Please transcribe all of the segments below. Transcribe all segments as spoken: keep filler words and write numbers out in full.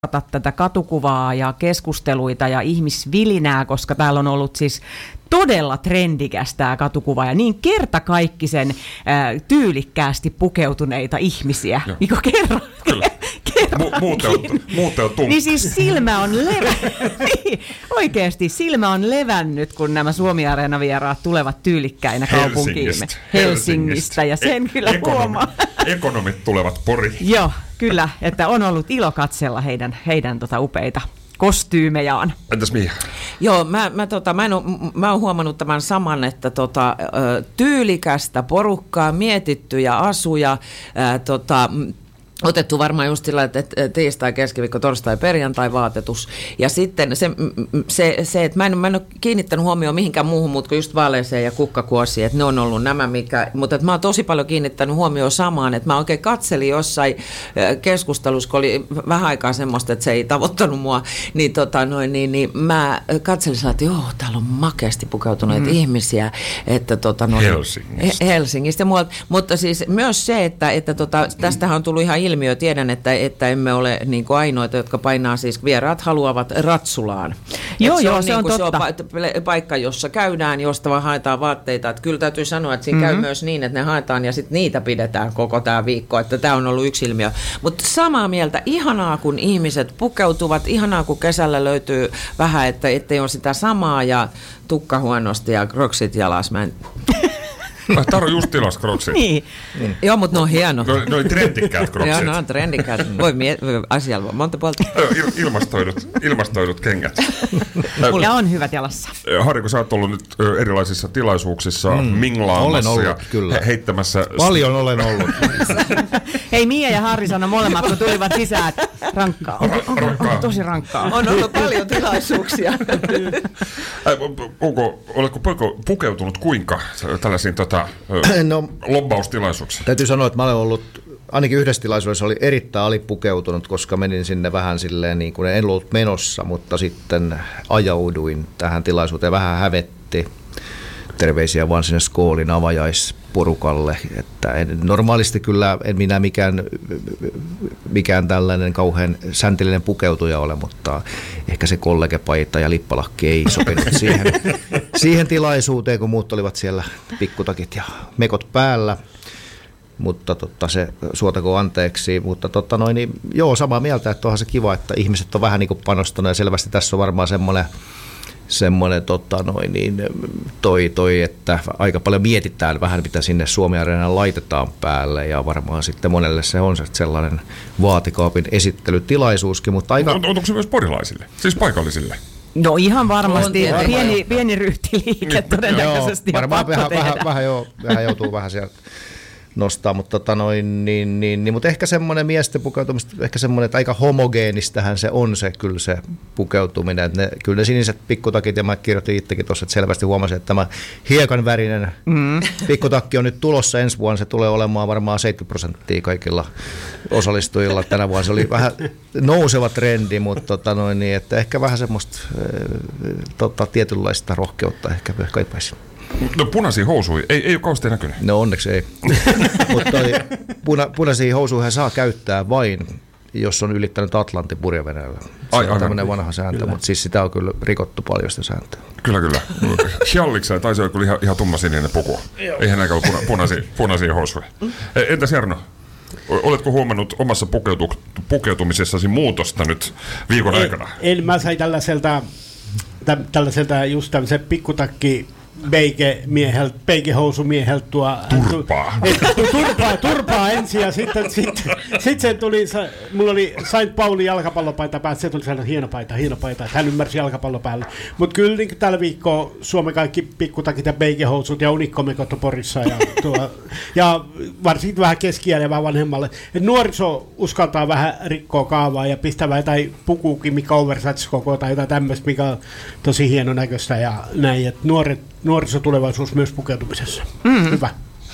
tätä katukuvaa ja keskusteluita ja ihmisvilinää, koska täällä on ollut siis todella trendikäs tämä katukuva ja niin kertakaikkisen äh, tyylikkäästi pukeutuneita ihmisiä. Niin kerran. Mu- muuten niin siis silmä on levännyt. niin, oikeasti silmä on levännyt, kun nämä Suomi-areena-vieraat tulevat tyylikkäinä kaupunkiimme. Helsingistä. Helsingistä. Ja sen e- kyllä ekonomi- huomaa. Ekonomit tulevat Poriin. Joo, kyllä. Että on ollut ilo katsella heidän, heidän tota upeita kostyymejaan. Entäs Mia? Joo, mä, mä, tota, mä, en oo, mä oon huomannut tämän saman, että tota, tyylikästä porukkaa, mietittyjä asuja, ää, tota, otettu varmaan just sillä, että tiistai, keskiviikko, torstai, perjantai vaatetus. Ja sitten se, se, se että mä en, mä en ole kiinnittänyt huomioon mihinkään muuhun, mutta kuin just vaaleeseen ja kukkakuosiin, että ne on ollut nämä, mikä, mutta että mä oon tosi paljon kiinnittänyt huomioon samaan, että mä oikein katselin jossain keskustelussa, kun oli vähän aikaa semmoista, että se ei tavoittanut mua, niin, tota, noin, niin, niin mä katselin, että joo, täällä on makeasti pukeutuneita mm. ihmisiä. Että, tota, noin, Helsingistä. Helsingistä, mutta siis myös se, että, että tota, tästähän on tullut ihan ilmiö. Tiedän, että, että emme ole niin kuin ainoita, jotka painaa, siis vieraat haluavat Ratsulaan. Joo, se joo, on, se niin on kuin, totta. Se on paikka, jossa käydään, josta vaan haetaan vaatteita. Että kyllä täytyy sanoa, että siinä mm-hmm. käy myös niin, että ne haetaan ja sitten niitä pidetään koko tämä viikko. Että tämä on ollut yksi ilmiö. Mutta samaa mieltä, ihanaa kun ihmiset pukeutuvat, ihanaa kun kesällä löytyy vähän, että ettei ole sitä samaa ja tukka huonosti ja kroksit jalas. Mä en... Taro just tilas kroksit. Niin. Mm. Joo, mutta ne on hieno. No, no trendikkäät kroksit. Joo, ne on trendikkäät. Voi miet- asialla monta puolta. Il- ilmastoidut, ilmastoidut kengät. Ja on hyvät jalassa. Harri, kun sä oot ollut nyt erilaisissa tilaisuuksissa mm. minglaamassa ollut, ja kyllä. heittämässä... Paljon olen ollut. Hei, Mia ja Harri sanoi molemmat, kun tulivat sisään, että rankkaa. On, on, on, on tosi rankkaa. On ollut paljon tilaisuuksia. Onko, oletko pukeutunut kuinka tällaisiin tota, no, lobbaustilaisuuksiin? Täytyy sanoa, että mä olen ollut, ainakin yhdessä tilaisuudessa oli erittäin alipukeutunut, koska menin sinne vähän silleen niin kuin en ollut menossa, mutta sitten ajauduin tähän tilaisuuteen, vähän hävetti. Terveisiä vaan sinne Skoolin avajaisporukalle, että en, normaalisti kyllä en minä mikään, mikään tällainen kauhean säntillinen pukeutuja ole, mutta ehkä se kollegepaita ja lippalakki ei sopinut siihen, siihen tilaisuuteen, kun muut olivat siellä pikkutakit ja mekot päällä. Mutta totta, se suotako anteeksi, mutta totta noin, niin joo, samaa mieltä, että onhan se kiva, että ihmiset on vähän niin kuin panostanut ja selvästi tässä on varmaan semmoinen semmoinen tota noin, niin, toi, toi, että aika paljon mietitään vähän, mitä sinne Suomi-areenaan laitetaan päälle, ja varmaan sitten monelle se on sellainen vaatikaapin esittelytilaisuuskin, mutta aika... On, onko se myös porilaisille, siis paikallisille? No ihan varmasti, pieni, pieni ryhtiliike todennäköisesti. Joo, varmaan vähän, vähän, vähän, joo, vähän joutuu vähän sieltä nostaa, mutta, tota noin, niin, niin, niin, mutta ehkä semmoinen miesten pukeutumista, ehkä semmoinen, että aika homogeenistähän se on se, kyllä se pukeutuminen. Että ne, kyllä ne siniset pikkutakit, ja mä kirjoitin itsekin tuossa, että selvästi huomasin, että tämä hiekan värinen mm. pikkutakki on nyt tulossa ensi vuonna. Se tulee olemaan varmaan seitsemänkymmentä prosenttia kaikilla osallistujilla tänä vuonna. Se oli vähän nouseva trendi, mutta tota noin, niin, että ehkä vähän semmoista tota, tietynlaista rohkeutta ehkä kaipaisin. No punaisia housuja, ei, ei ole kauheasti näkynyt. No onneksi ei. Mutta puna, punaisia housuja saa käyttää vain, jos on ylittänyt Atlantin purjeveneellä. Se Ai, on tämmöinen vanha sääntö, kyllä. Mutta siis sitä on kyllä rikottu paljon sitä sääntöä. Kyllä, kyllä. Hjallikseen taisi olla kyllä ihan, ihan tummasininen puku. Eihän näkään ole puna, punaisia, punaisia housuja. Entäs Jarno? Oletko huomannut omassa pukeutu, pukeutumisessasi muutosta nyt viikon en, aikana? En, mä sain tällaiselta, tällaiselta just tämmöisen pikkutakki beige-mieheltä, beige-housumieheltä tuo... Turpaa. Et, turpaa, turpaa ensin ja sitten, sitten, sitten se tuli, mulla oli Saint Pauli jalkapallopaita päällä, se tuli sellainen hieno paita, hieno paita, että hän ymmärsi jalkapallo päällä. Mutta kyllä niin tällä viikkoa Suomen kaikki pikkutakit ja beige-housut ja unikkomekot on Porissa ja, tuo, ja varsinkin vähän keskiään ja vähän vanhemmalle. Et nuoriso uskaltaa vähän rikkoa kaavaa ja pistää vähän jotain pukuukin, mikä oversize koko tai jotain tämmöistä, mikä on tosi hieno näköistä ja näin, että nuoret nuorisotulevaisuus myös pukeutumisessa. Mm-hmm. Hyvä.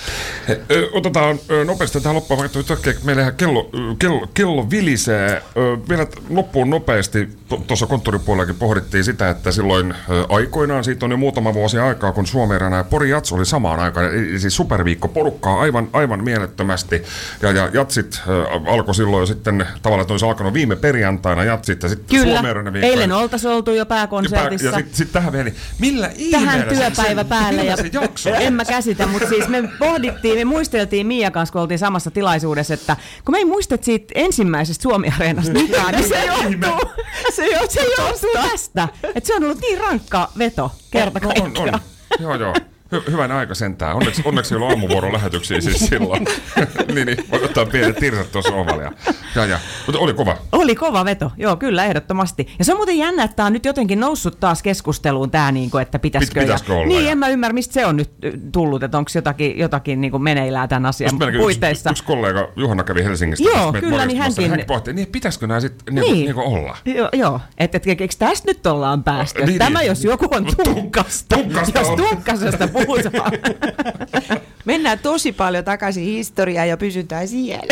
He, ö, otetaan ö, nopeasti tähän loppuun, vaikka yhtäkkiä meillähän kello, kello, kello vilisee. Ö, vielä loppuun nopeasti, tuossa konttoripuolellakin pohdittiin sitä, että silloin ö, aikoinaan, siitä on jo muutama vuosi aikaa, kun Suomeerana ja Pori Jats oli samaan aikaan, eli siis superviikko porukkaa aivan, aivan mielettömästi. Ja, ja Jatsit ö, alkoi silloin jo sitten, tavallaan että olisi alkanut viime perjantaina Jatsit ja sitten Suomeerana viikko. Eilen oltaisiin oltu jo pääkonsertissa. Ja, pää, ja sitten sit tähän vielä, niin millä ihmeellä tähän työpäivä se, päälle. Ja se jakso? En mä käsitä, mutta siis me pohdittiin, me muisteltiin Miia kanssa, kun oltiin samassa tilaisuudessa, että kun me ei muistet siitä ensimmäisestä Suomi-areenasta mitään, niin se johtuu, se johtuu, se johtuu tästä. Että se on ollut niin rankka veto kerta kaikkiaan. On, on, on. Joo, joo. Hy- hyvän aika sentään. Onneksi, onneksi ei ollut aamuvuoron lähetyksiä siis silloin. niin, niin, voi ottaa pienet tirsat tuossa ovalla. Ja, ja, ja. Mutta oli kova. Oli kova veto, joo, kyllä, ehdottomasti. Ja se on muuten jännä, että tämä on nyt jotenkin noussut taas keskusteluun, tämä, niin kuin, että pitäisikö. Pit, pitäisikö olla? Niin, ja. en mä ymmärrä, mistä se on nyt tullut, että onko jotakin, jotakin niin kuin meneillään tämän asian puitteissa. Yksi, yksi kollega Juhana kävi Helsingistä. Joo, kyllä, niin hänkin. Hän pohti, niin pitäisikö nämä sitten niin, niin. niin olla? Jo, joo, että et, eikö tästä nyt ollaan päästy? Niin, tämä, niin. jos joku on tunkasta, tunkasta jos on. tunkasesta puhutaan. Mennään tosi paljon takaisin historiaan ja pysytään siellä.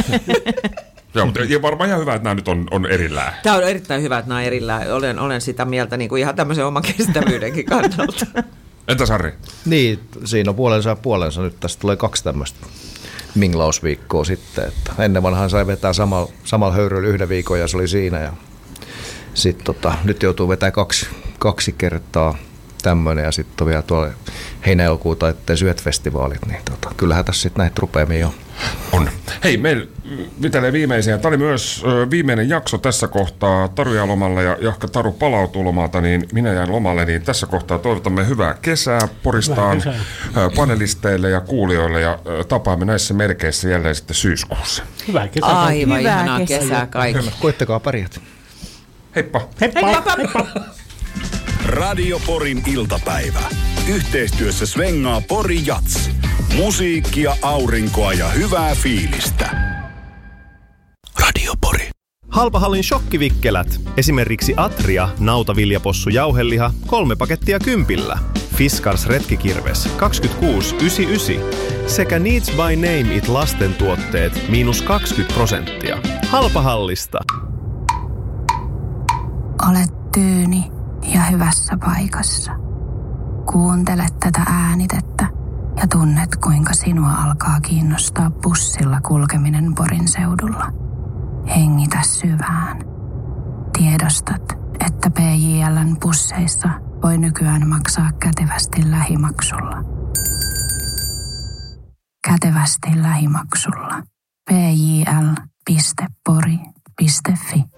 Joo, mutta varmaan ihan hyvä, että nämä nyt on, on erillään. Tämä on erittäin hyvä, että nämä on erillään. Olen, olen sitä mieltä niin kuin ihan tämmöisen oman kestävyydenkin kannalta. Entä Sarri? Niin, siinä on puolensa ja puolensa. Nyt tästä tulee kaksi tämmöistä minglausviikkoa sitten. Että ennen vanhaan sai vetää samalla, samalla höyryllä yhden viikon ja se oli siinä. Ja sit tota, nyt joutuu vetämään kaksi, kaksi kertaa tämmöinen ja sitten on vielä tuolla heinä-elokuun taitteen syötfestivaalit. Niin tota, kyllähän tässä sitten näitä rupeamia on. On. Hei, meillä vitelee viimeisiä. Tämä oli myös ö, viimeinen jakso tässä kohtaa. Taru jää lomalle ja jahka Taru palautuu lomalta, niin minä jään lomalle. Niin tässä kohtaa toivotamme hyvää kesää Poristaan hyvää kesää. Panelisteille ja kuulijoille ja ö, tapaamme näissä merkeissä jälleen sitten syyskuussa. Hyvää kesää. Aivan Hyvää ihanaa kesää. kesää kaikille. Koittakaa pärjät. Heippa. Heippa! Heippa! Heippa. Radio Porin iltapäivä. Yhteistyössä svengaa Pori Jats. Musiikkia, aurinkoa ja hyvää fiilistä. Radio Pori. Halpahallin shokkivikkelät. Esimerkiksi Atria, nautaviljapossu jauheliha, kolme pakettia kympillä. Fiskars retkikirves, kaksikymmentäkuusi yhdeksänkymmentäyhdeksän. Sekä Needs by Name It lasten tuotteet, miinus kaksikymmentä prosenttia. Halpahallista. Olet tyyni ja hyvässä paikassa. Kuuntelet tätä äänitettä ja tunnet, kuinka sinua alkaa kiinnostaa bussilla kulkeminen Porin seudulla. Hengitä syvään. Tiedostat, että P J L:n busseissa voi nykyään maksaa kätevästi lähimaksulla. Kätevästi lähimaksulla. p j l piste pori piste f i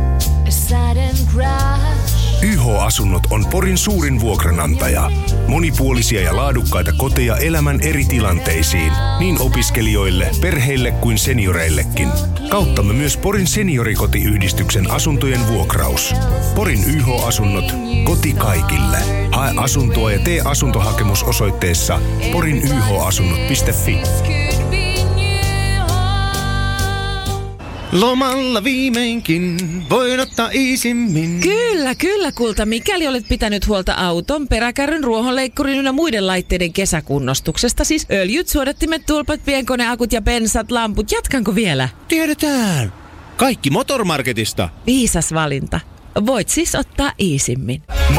Y H-asunnot on Porin suurin vuokranantaja. Monipuolisia ja laadukkaita koteja elämän eri tilanteisiin, niin opiskelijoille, perheille kuin senioreillekin. Kauttamme myös Porin seniorikotiyhdistyksen asuntojen vuokraus. Porin Y H-asunnot, koti kaikille. Hae asuntoa ja tee asuntohakemus osoitteessa porin y h asunnot piste f i. Lomalla viimeinkin voin ottaa iisimmin. Kyllä, kyllä kulta. Mikäli olet pitänyt huolta auton, peräkärryn, ruohonleikkurin ynnä muiden laitteiden kesäkunnostuksesta, siis öljyt, suodattimet, tulpat, pienkoneakut ja bensat, lamput, jatkanko vielä? Tiedetään. Kaikki Motormarketista. Viisas valinta. Voit siis ottaa iisimmin.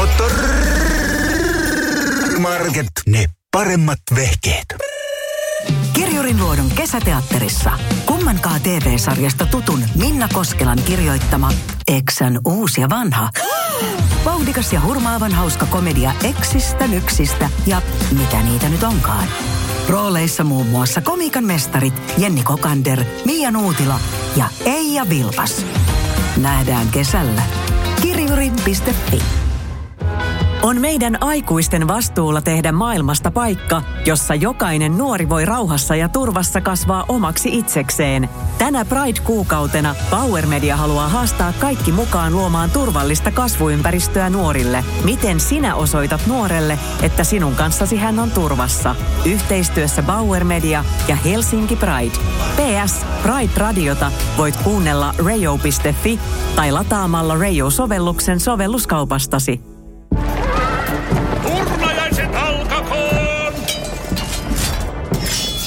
Motormarket. Ne paremmat vehkeet. Kirjurin luodun kesäteatterissa kummankaan T V-sarjasta tutun Minna Koskelan kirjoittama Eksän uusi ja vanha. Vauhdikas ja hurmaavan hauska komedia eksistä, nyksistä ja mitä niitä nyt onkaan. Rooleissa muun muassa komiikan mestarit Jenni Kokander, Mia Nuutila ja Eija Vilpas. Nähdään kesällä. kirjurin piste f i. On meidän aikuisten vastuulla tehdä maailmasta paikka, jossa jokainen nuori voi rauhassa ja turvassa kasvaa omaksi itsekseen. Tänä Pride-kuukautena Power Media haluaa haastaa kaikki mukaan luomaan turvallista kasvuympäristöä nuorille. Miten sinä osoitat nuorelle, että sinun kanssasi hän on turvassa? Yhteistyössä Power Media ja Helsinki Pride. P S. Pride-radiota voit kuunnella radio piste f i tai lataamalla Radio-sovelluksen sovelluskaupastasi. Turnajaiset alkakoon!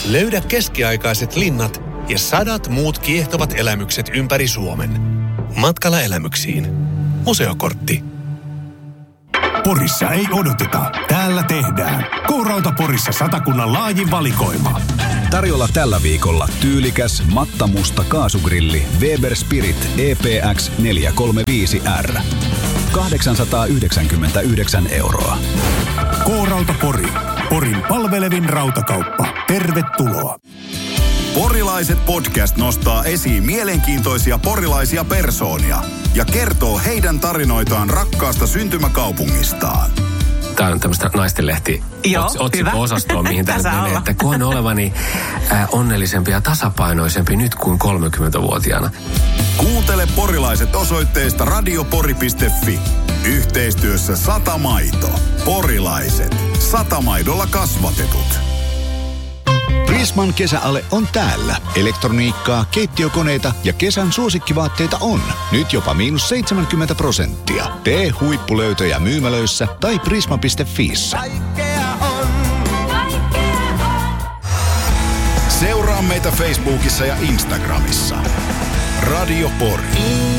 Löydä keskiaikaiset linnat ja sadat muut kiehtovat elämykset ympäri Suomen. Matkalla elämyksiin. Museokortti. Porissa ei odoteta. Täällä tehdään. K-Rauta Porissa Satakunnan laajin valikoima. Tarjolla tällä viikolla tyylikäs mattamusta kaasugrilli Weber Spirit E P X neljäsataakolmekymmentäviisi R. kahdeksansataayhdeksänkymmentäyhdeksän euroa. K-Rauta Pori. Porin palvelevin rautakauppa. Tervetuloa. Porilaiset podcast nostaa esiin mielenkiintoisia porilaisia persoonia ja kertoo heidän tarinoitaan rakkaasta syntymäkaupungistaan. Tämä on tämmöistä naistenlehti otsikko-osastoa, mihin tämä menee, että koen olevani äh, onnellisempi ja tasapainoisempi nyt kuin kolmekymmentävuotiaana. Kuuntele Porilaiset osoitteesta radiopori piste fi. Yhteistyössä Satamaito. Porilaiset. Satamaidolla kasvatetut. Prisman kesäale on täällä. Elektroniikkaa, keittiökoneita ja kesän suosikkivaatteita on. Nyt jopa miinus seitsemänkymmentä prosenttia. Tee huippulöytöjä myymälöissä tai prisma piste fiissä. Seuraa meitä Facebookissa ja Instagramissa. Radio Pori.